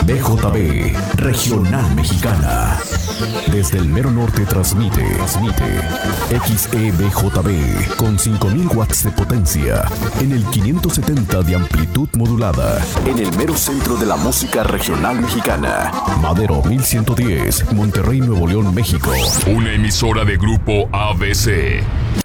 BJB, Regional Mexicana. Desde el mero norte transmite XEBJB con 5000 watts de potencia en el 570 de amplitud modulada en el mero centro de la música regional mexicana. Madero 1110, Monterrey, Nuevo León, México. Una emisora de Grupo ABC